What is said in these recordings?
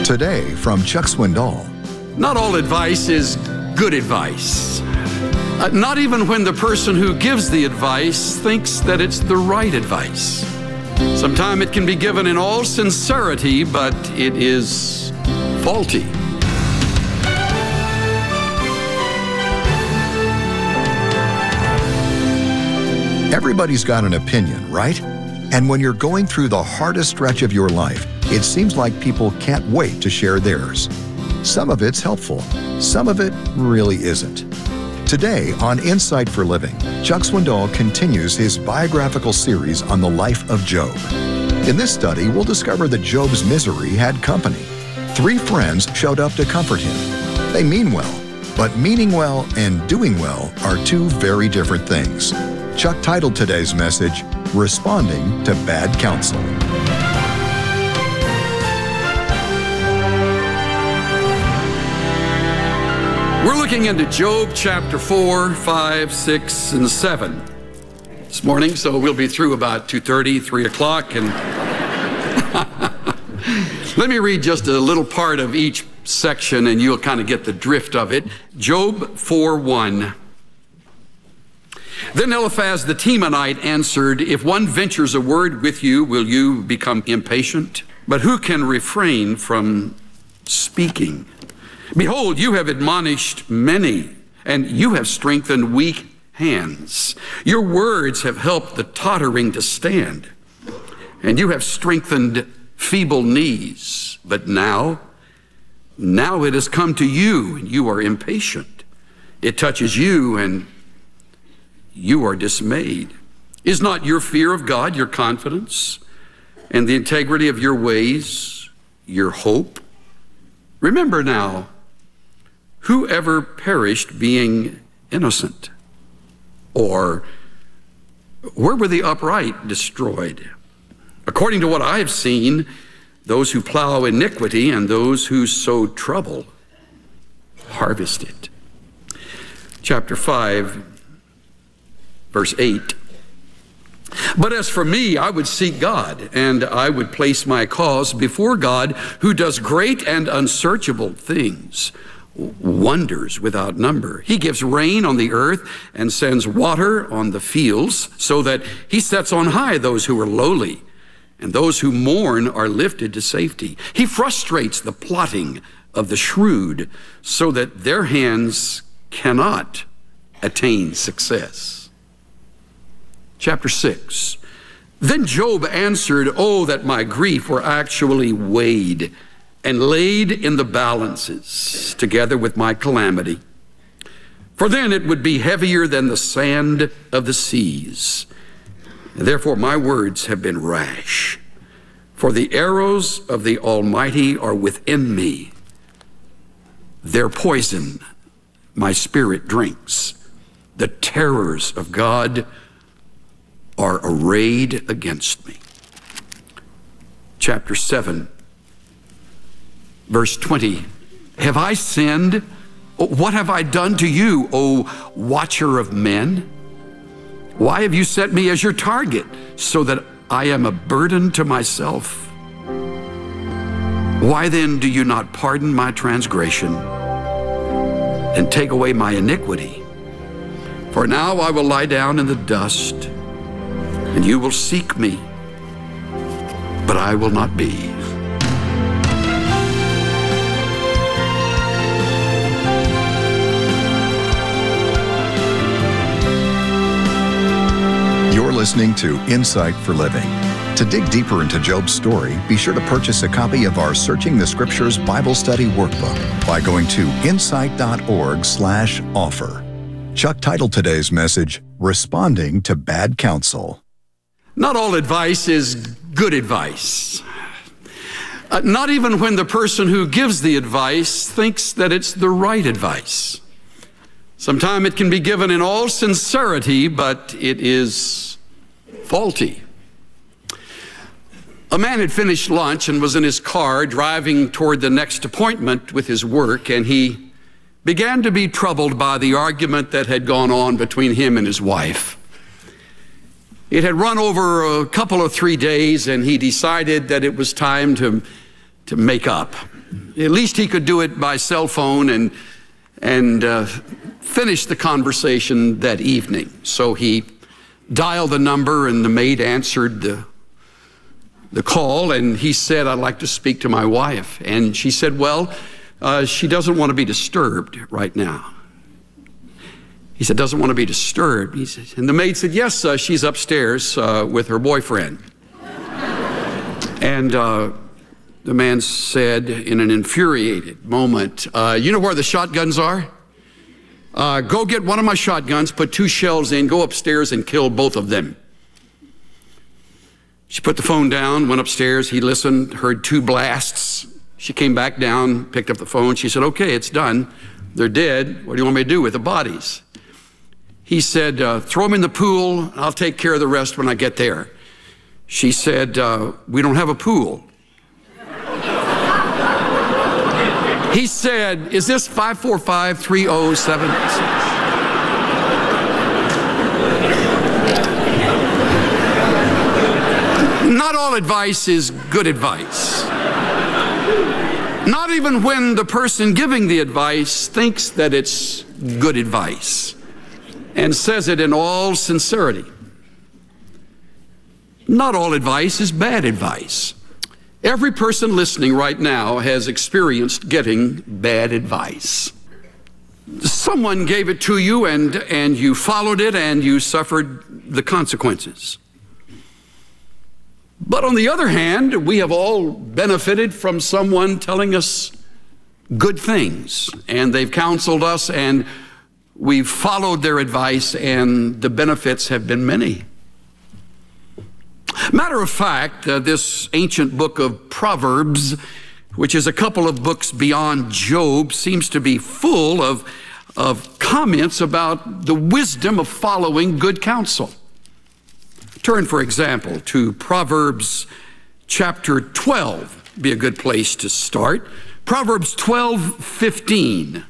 Today from Chuck Swindoll. Not all advice is good advice. Not even when the person who gives the advice thinks that it's the right advice. Sometimes it can be given in all sincerity, but it is faulty. Everybody's got an opinion, right? And when you're going through the hardest stretch of your life, it seems like people can't wait to share theirs. Some of it's helpful, some of it really isn't. Today on Insight for Living, Chuck Swindoll continues his biographical series on the life of Job. In this study, we'll discover that Job's misery had company. 3 friends showed up to comfort him. They mean well, but meaning well and doing well are 2 very different things. Chuck titled today's message, Responding to Bad Counsel. We're looking into Job chapter 4, 5, 6, and 7 this morning, so we'll be through about 2:30, 3 o'clock. And let me read just a little part of each section and you'll kind of get the drift of it. Job 4:1. Then Eliphaz the Temanite answered, if one ventures a word with you, will you become impatient? But who can refrain from speaking? Behold, you have admonished many, and you have strengthened weak hands. Your words have helped the tottering to stand, and you have strengthened feeble knees. But now it has come to you, and you are impatient. It touches you, and you are dismayed. Is not your fear of God your confidence, and the integrity of your ways your hope? Remember now, whoever perished being innocent? Or where were the upright destroyed? According to what I have seen, those who plow iniquity and those who sow trouble harvest it. Chapter 5, verse 8. But as for me, I would seek God, and I would place my cause before God, who does great and unsearchable things, wonders without number. He gives rain on the earth and sends water on the fields, so that he sets on high those who are lowly, and those who mourn are lifted to safety. He frustrates the plotting of the shrewd, so that their hands cannot attain success. Chapter 6. Then Job answered, oh, that my grief were actually weighed and laid in the balances together with my calamity. For then it would be heavier than the sand of the seas. Therefore my words have been rash. For the arrows of the Almighty are within me. Their poison my spirit drinks. The terrors of God are arrayed against me. Chapter 7, verse 20. Have I sinned? What have I done to you, O watcher of men? Why have you set me as your target, so that I am a burden to myself? Why then do you not pardon my transgression and take away my iniquity? For now I will lie down in the dust, and you will seek me, but I will not be. You're listening to Insight for Living. To dig deeper into Job's story, be sure to purchase a copy of our Searching the Scriptures Bible Study Workbook by going to insight.org/offer. Chuck titled today's message, Responding to Bad Counsel. Not all advice is good advice. Not even when the person who gives the advice thinks that it's the right advice. Sometimes it can be given in all sincerity, but it is faulty. A man had finished lunch and was in his car driving toward the next appointment with his work, and he began to be troubled by the argument that had gone on between him and his wife. It had run over a couple of 3 days, and he decided that it was time to make up. at least he could do it by cell phone and finish the conversation that evening. So he dialed the number, and the maid answered the call, and he said, "I'd like to speak to my wife." And she said, "Well, she doesn't want to be disturbed right now." He said, "Doesn't want to be disturbed?" He said, and the maid said, "Yes, she's upstairs with her boyfriend." And the man said in an infuriated moment, "You know where the shotguns are? Go get one of my shotguns, put 2 shells in, go upstairs and kill both of them." She put the phone down, went upstairs. He listened, heard 2 blasts. She came back down, picked up the phone. She said, "Okay, it's done. They're dead. What do you want me to do with the bodies?" He said, "Throw them in the pool. I'll take care of the rest when I get there." She said, "We don't have a pool." He said, "Is this 545-3076? Not all advice is good advice. Not even when the person giving the advice thinks that it's good advice and says it in all sincerity. Not all advice is bad advice. Every person listening right now has experienced getting bad advice. Someone gave it to you and you followed it and you suffered the consequences. But on the other hand, we have all benefited from someone telling us good things, and they've counseled us and we've followed their advice, and the benefits have been many. Matter of fact, this ancient book of Proverbs, which is a couple of books beyond Job, seems to be full of comments about the wisdom of following good counsel. Turn, for example, to Proverbs chapter 12. Be a good place to start. Proverbs 12:15.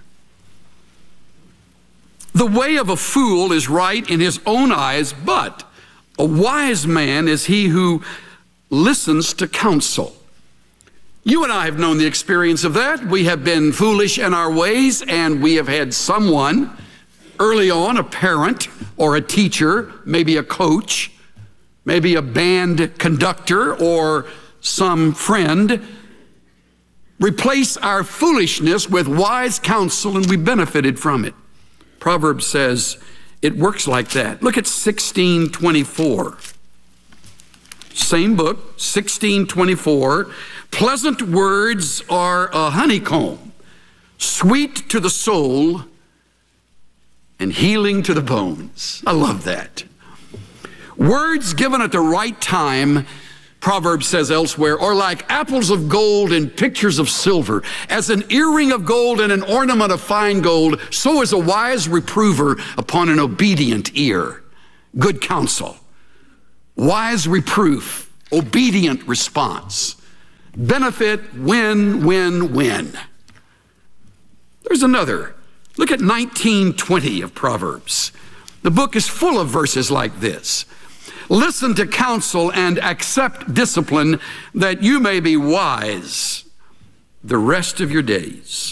"The way of a fool is right in his own eyes, but a wise man is he who listens to counsel." You and I have known the experience of that. We have been foolish in our ways, and we have had someone early on, a parent or a teacher, maybe a coach, maybe a band conductor or some friend, replace our foolishness with wise counsel, and we benefited from it. Proverbs says it works like that. Look at 16:24. Same book, 16:24. "Pleasant words are a honeycomb, sweet to the soul and healing to the bones." I love that. Words given at the right time, Proverbs says elsewhere, are like apples of gold and pictures of silver. As an earring of gold and an ornament of fine gold, so is a wise reprover upon an obedient ear. Good counsel, wise reproof, obedient response. Benefit, win, win, win. There's another. Look at 19:20 of Proverbs. The book is full of verses like this. "Listen to counsel and accept discipline, that you may be wise the rest of your days."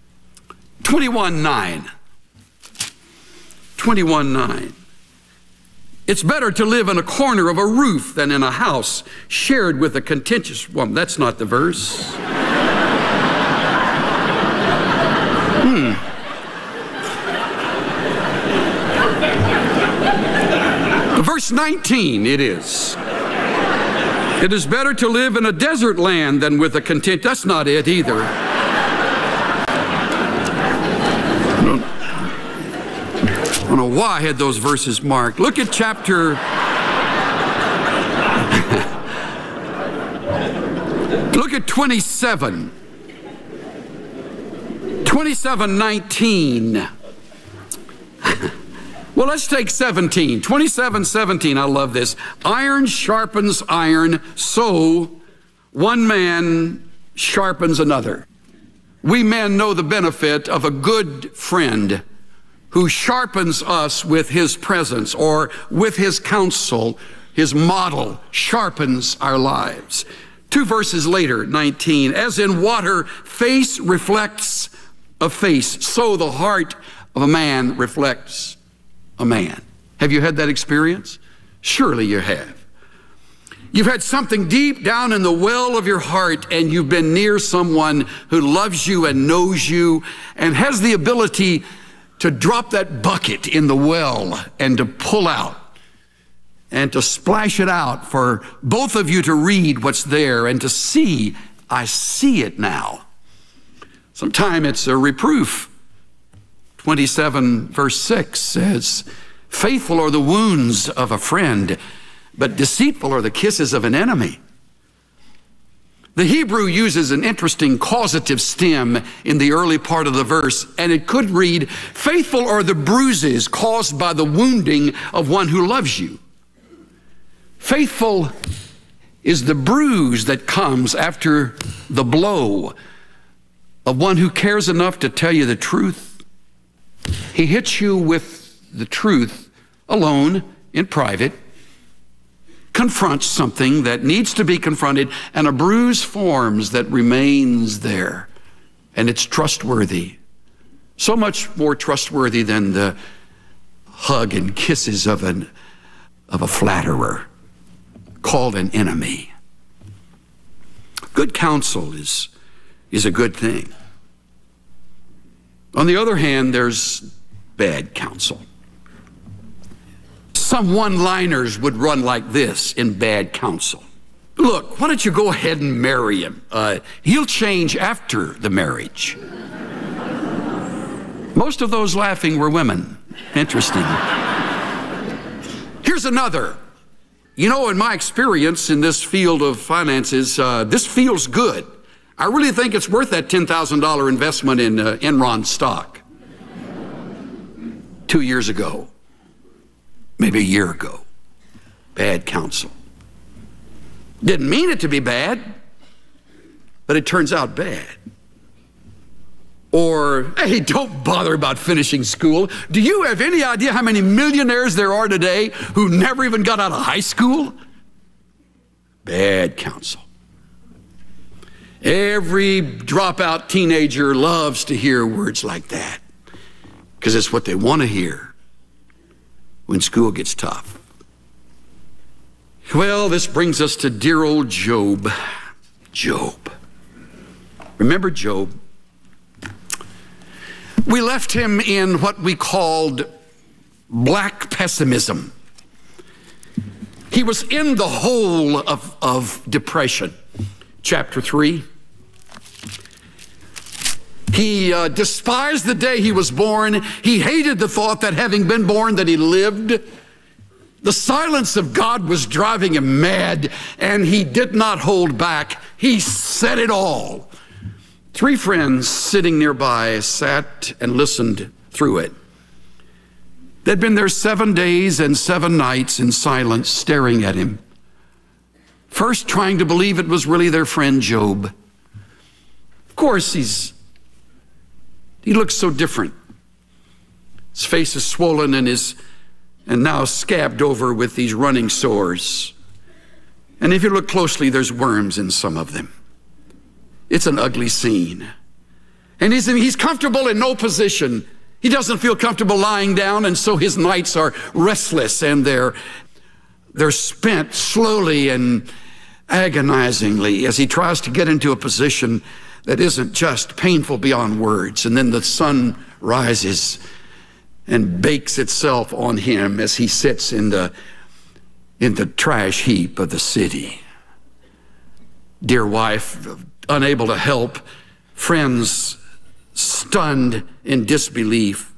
21:9. 21:9. "It's better to live in a corner of a roof than in a house shared with a contentious woman." That's not the verse. Verse 19, it is. "It is better to live in a desert land than with a content." That's not it either. I don't know why I had those verses marked. Look at chapter... Look at 27. 27:19. Well, let's take 17. 27:17. I love this. "Iron sharpens iron, so one man sharpens another." We men know the benefit of a good friend who sharpens us with his presence or with his counsel. His model sharpens our lives. 2 verses later, 19, as in water, face reflects a face, so the heart of a man reflects a man. Have you had that experience? Surely you have. You've had something deep down in the well of your heart, and you've been near someone who loves you and knows you and has the ability to drop that bucket in the well and to pull out and to splash it out for both of you to read what's there and to see, I see it now. Sometimes it's a reproof. 27 verse 6 says, faithful are the wounds of a friend, but deceitful are the kisses of an enemy. The Hebrew uses an interesting causative stem in the early part of the verse, and it could read, faithful are the bruises caused by the wounding of one who loves you. Faithful is the bruise that comes after the blow of one who cares enough to tell you the truth. He hits you with the truth alone, in private, confronts something that needs to be confronted, and a bruise forms that remains there, and it's trustworthy. So much more trustworthy than the hug and kisses of a flatterer called an enemy. Good counsel is a good thing. On the other hand, there's bad counsel. Some one-liners would run like this in bad counsel. Look, why don't you go ahead and marry him? He'll change after the marriage. Most of those laughing were women. Interesting. Here's another. You know, in my experience in this field of finances, this feels good. I really think it's worth that $10,000 investment in Enron stock 2 years ago. Maybe a year ago. Bad counsel. Didn't mean it to be bad, but it turns out bad. Or, hey, don't bother about finishing school. Do you have any idea how many millionaires there are today who never even got out of high school? Bad counsel. Every dropout teenager loves to hear words like that because it's what they want to hear when school gets tough. Well, this brings us to dear old Job. Job. Remember Job? We left him in what we called black pessimism. He was in the hole of depression. Chapter 3. He despised the day he was born. He hated the thought that having been born that he lived. The silence of God was driving him mad, and he did not hold back. He said it all. 3 friends sitting nearby sat and listened through it. They'd been there 7 days and 7 nights in silence, staring at him. First trying to believe it was really their friend Job. Of course, he looks so different. His face is swollen and now scabbed over with these running sores. And if you look closely, there's worms in some of them. It's an ugly scene. And he's comfortable in no position. He doesn't feel comfortable lying down, and so his nights are restless, and they're spent slowly and agonizingly as he tries to get into a position that isn't just painful beyond words. And then the sun rises and bakes itself on him as he sits in the trash heap of the city. Dear wife, unable to help, friends stunned in disbelief.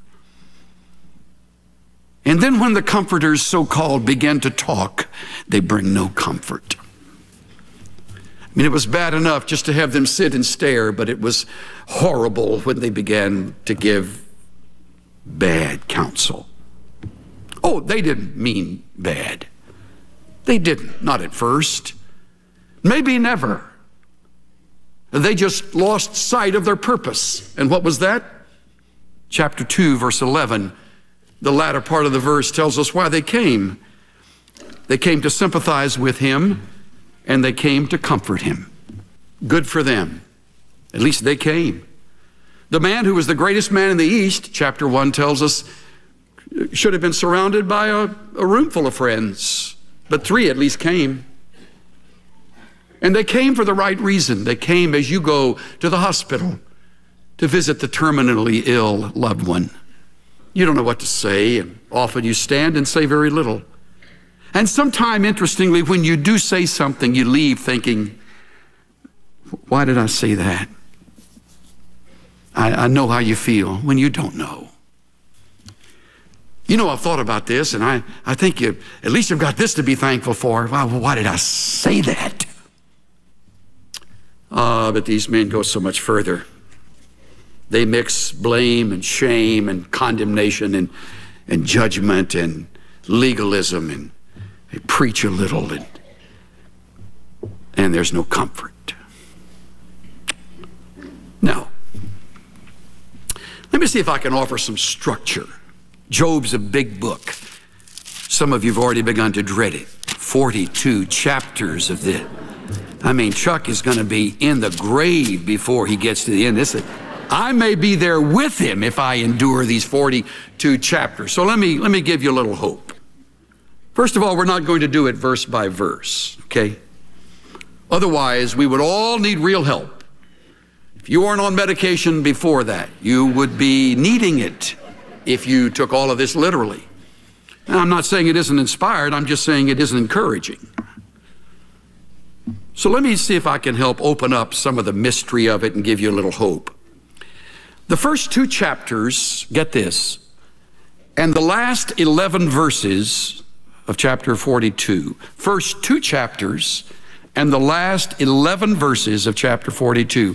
And then when the comforters, so-called, began to talk, they bring no comfort. I mean, it was bad enough just to have them sit and stare, but it was horrible when they began to give bad counsel. Oh, they didn't mean bad. They didn't, not at first. Maybe never. They just lost sight of their purpose. And what was that? Chapter 2, verse 11, the latter part of the verse tells us why they came. They came to sympathize with him and they came to comfort him. Good for them. At least they came. The man who was the greatest man in the East, chapter 1 tells us, should have been surrounded by a room full of friends, but 3 at least came. And they came for the right reason. They came as you go to the hospital to visit the terminally ill loved one. You don't know what to say, and often you stand and say very little. And sometime, interestingly, when you do say something, you leave thinking, why did I say that? I know how you feel when you don't know. You know, I've thought about this, and I think at least you've got this to be thankful for. Well, why did I say that? But these men go so much further. They mix blame and shame and condemnation and judgment and legalism, and they preach a little, and there's no comfort. Now, let me see if I can offer some structure. Job's a big book. Some of you have already begun to dread it. 42 chapters of this. I mean, Chuck is going to be in the grave before he gets to the end. I may be there with him if I endure these 42 chapters. So let me give you a little hope. First of all, we're not going to do it verse by verse, okay? Otherwise, we would all need real help. If you weren't on medication before that, you would be needing it if you took all of this literally. Now, I'm not saying it isn't inspired, I'm just saying it isn't encouraging. So let me see if I can help open up some of the mystery of it and give you a little hope. The first 2 chapters, get this, and the last 11 verses of chapter 42, first 2 chapters and the last 11 verses of chapter 42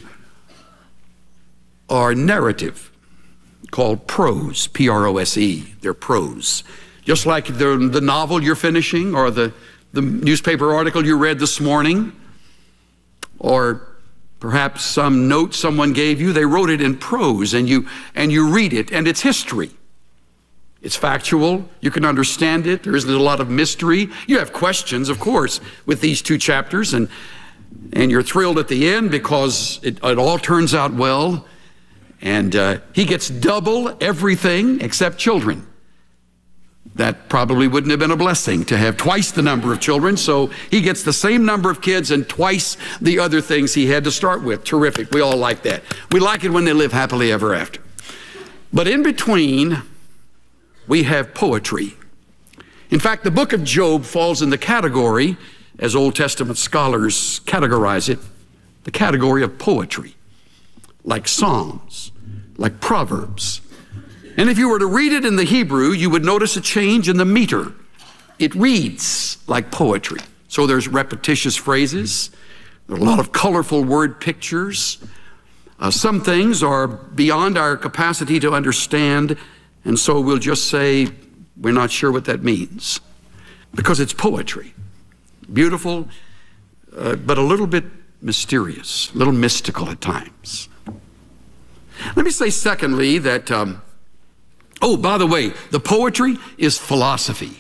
are narrative, called prose, P-R-O-S-E. They're prose. Just like the novel you're finishing, or the newspaper article you read this morning, or perhaps some note someone gave you. They wrote it in prose, and you read it, and it's history. It's factual. You can understand it. There isn't a lot of mystery. You have questions, of course, with these 2 chapters, and you're thrilled at the end because it all turns out well. And he gets double everything except children. That probably wouldn't have been a blessing to have twice the number of children, so he gets the same number of kids and twice the other things he had to start with. Terrific. We all like that. We like it when they live happily ever after. But in between, we have poetry. In fact, the book of Job falls in the category, as Old Testament scholars categorize it, the category of poetry, like Psalms, like Proverbs. And if you were to read it in the Hebrew, you would notice a change in the meter. It reads like poetry. So there's repetitious phrases. There are a lot of colorful word pictures. Some things are beyond our capacity to understand, and so we'll just say, we're not sure what that means, because it's poetry. Beautiful, but a little bit mysterious, a little mystical at times. Let me say, secondly, that, by the way, the poetry is philosophy.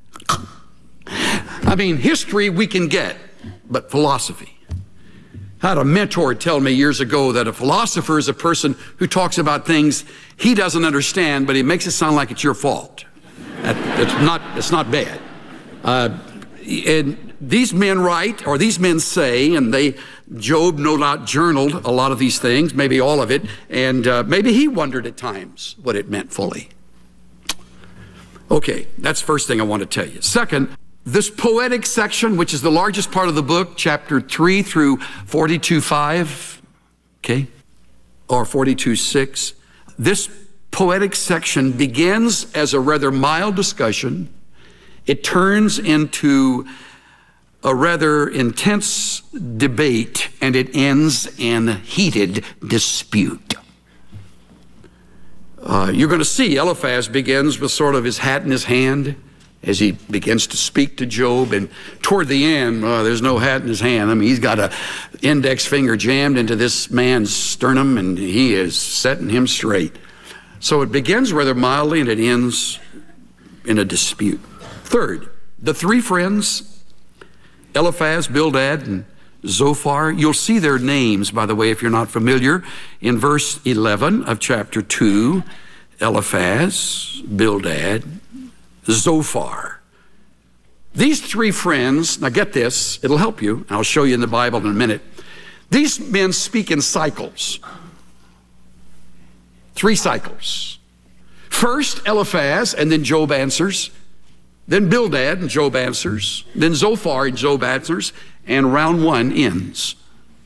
I mean, history we can get, but philosophy. I had a mentor tell me years ago that a philosopher is a person who talks about things he doesn't understand, but he makes it sound like it's your fault. It's not bad. And these men write, or these men say, and Job no doubt journaled a lot of these things, maybe all of it, and maybe he wondered at times what it meant fully. Okay, that's the first thing I want to tell you. Second, this poetic section, which is the largest part of the book, chapter 3 through 42:5, okay, or 42:6, this poetic section begins as a rather mild discussion. It turns into a rather intense debate, and it ends in heated dispute. You're going to see Eliphaz begins with sort of his hat in his hand as he begins to speak to Job, and toward the end, there's no hat in his hand. I mean, he's got an index finger jammed into this man's sternum, and he is setting him straight. So it begins rather mildly, and it ends in a dispute. Third, the 3 friends, Eliphaz, Bildad, and Zophar. You'll see their names, by the way, if you're not familiar, in verse 11 of chapter 2. Eliphaz, Bildad, Zophar. These three friends, now get this, it'll help you. I'll show you in the Bible in a minute. These men speak in cycles. 3 cycles. First, Eliphaz, and then Job answers. Then Bildad, and Job answers. Then Zophar, and Job answers. And round 1 ends.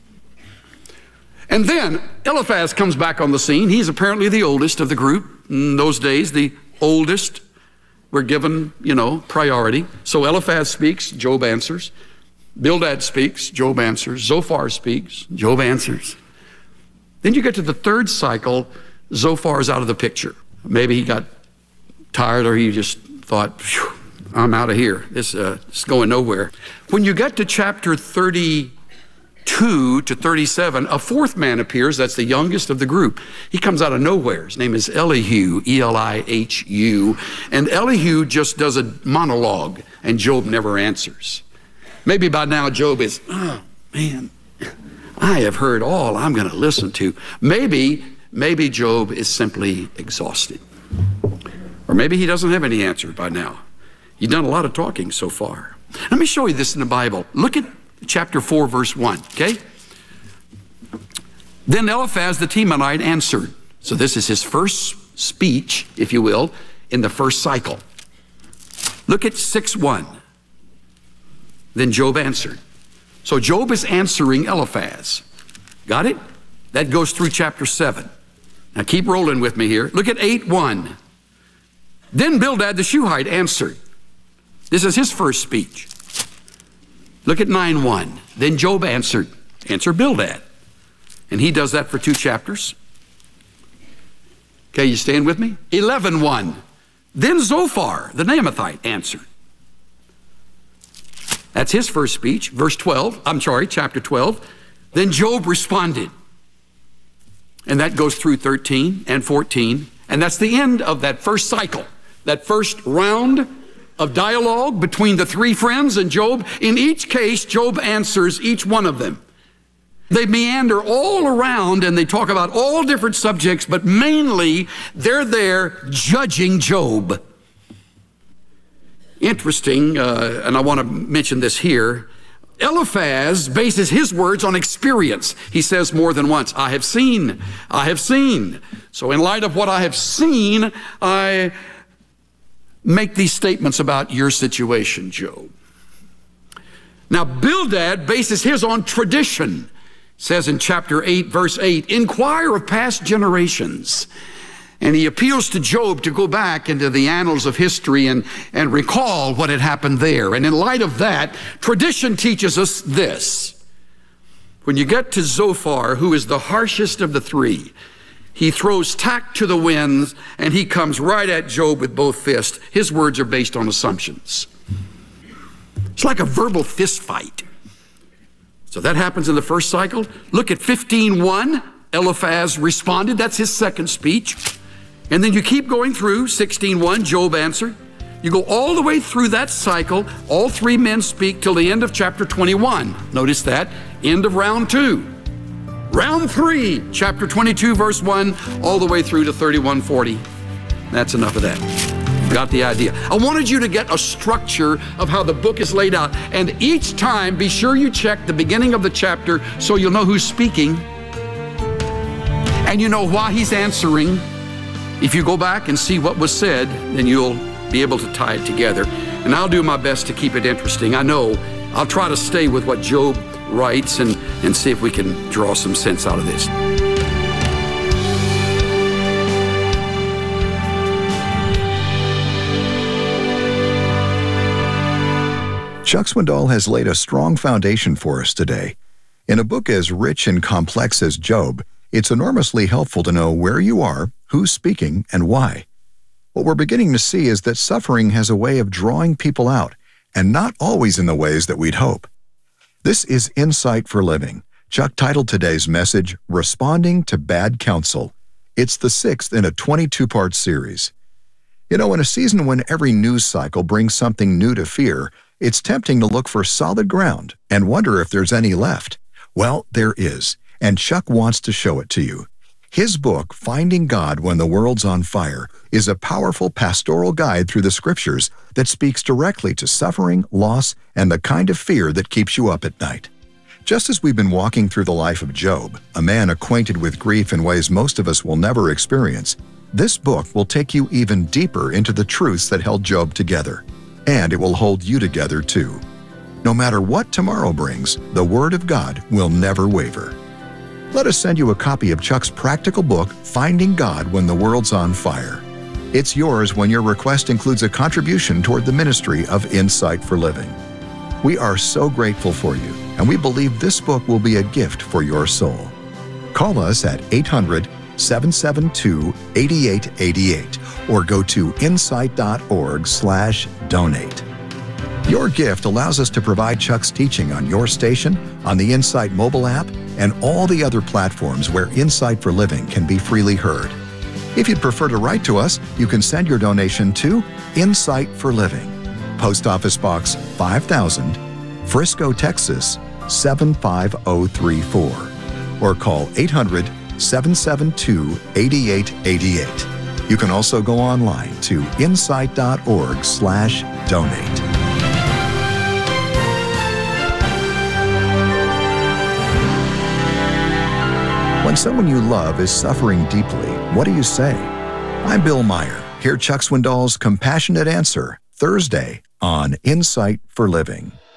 And then Eliphaz comes back on the scene. He's apparently the oldest of the group. In those days, the oldest were given, priority. So Eliphaz speaks, Job answers. Bildad speaks, Job answers. Zophar speaks, Job answers. Then you get to the 3rd cycle, Zophar's out of the picture. Maybe he got tired, or he just thought, I'm out of here. This is going nowhere. When you get to chapter 32 to 37, a 4th man appears. That's the youngest of the group. He comes out of nowhere. His name is Elihu, Elihu. And Elihu just does a monologue, and Job never answers. Maybe by now Job is, oh man, I have heard all I'm going to listen to. Maybe Job is simply exhausted. Or maybe he doesn't have any answer by now. You've done a lot of talking so far. Let me show you this in the Bible. Look at chapter 4, verse 1, okay? Then Eliphaz the Temanite answered. So this is his first speech, if you will, in the first cycle. Look at 6:1. Then Job answered. So Job is answering Eliphaz. Got it? That goes through chapter 7. Now keep rolling with me here. Look at 8:1. Then Bildad the Shuhite answered. This is his first speech. Look at 9:1. Then Job answered. Answer Bildad. And he does that for 2 chapters. Okay, you staying with me? 11:1. Then Zophar the Naamathite answered. That's his first speech. Chapter 12. Then Job responded. And that goes through 13 and 14. And that's the end of that first cycle, that first round of dialogue between the 3 friends and Job. In each case, Job answers each one of them. They meander all around and they talk about all different subjects, but mainly they're there judging Job. Interesting, and I want to mention this here. Eliphaz bases his words on experience. He says more than once, I have seen. So in light of what I have seen, I make these statements about your situation, Job. Now, Bildad bases his on tradition. It says in chapter 8, verse 8, inquire of past generations. And he appeals to Job to go back into the annals of history and recall what had happened there. And in light of that, tradition teaches us this. When you get to Zophar, who is the harshest of the 3, he throws tact to the winds and he comes right at Job with both fists. His words are based on assumptions. It's like a verbal fist fight. So that happens in the first cycle. Look at 15:1. Eliphaz responded. That's his second speech. And then you keep going through 16:1, Job answered. You go all the way through that cycle. All 3 men speak till the end of chapter 21. Notice that, end of round 2. Round 3, chapter 22, verse 1, all the way through to 31:40. That's enough of that. Got the idea. I wanted you to get a structure of how the book is laid out. And each time, be sure you check the beginning of the chapter so you'll know who's speaking. And you know why he's answering. If you go back and see what was said, then you'll be able to tie it together. And I'll do my best to keep it interesting. I know I'll try to stay with what Job writes and see if we can draw some sense out of this. Chuck Swindoll has laid a strong foundation for us today. In a book as rich and complex as Job, it's enormously helpful to know where you are, who's speaking, and why. What we're beginning to see is that suffering has a way of drawing people out, and not always in the ways that we'd hope. This is Insight for Living. Chuck titled today's message, Responding to Bad Counsel. It's the 6th in a 22-part series. You know, in a season when every news cycle brings something new to fear, It's tempting to look for solid ground and wonder if there's any left. Well, there is, and Chuck wants to show it to you. His book, Finding God When the World's on Fire, is a powerful pastoral guide through the Scriptures that speaks directly to suffering, loss, and the kind of fear that keeps you up at night. Just as we've been walking through the life of Job, a man acquainted with grief in ways most of us will never experience, this book will take you even deeper into the truths that held Job together. And it will hold you together too. No matter what tomorrow brings, the Word of God will never waver. Let us send you a copy of Chuck's practical book, Finding God When the World's on Fire. It's yours when your request includes a contribution toward the ministry of Insight for Living. We are so grateful for you, and we believe this book will be a gift for your soul. Call us at 800-772-8888 or go to insight.org/donate. Your gift allows us to provide Chuck's teaching on your station, on the Insight mobile app, and all the other platforms where Insight for Living can be freely heard. If you'd prefer to write to us, you can send your donation to Insight for Living, Post Office Box 5000, Frisco, Texas 75034, or call 800-772-8888. You can also go online to insight.org/donate. When someone you love is suffering deeply, what do you say? I'm Bill Meyer. Hear Chuck Swindoll's Compassionate Answer Thursday on Insight for Living.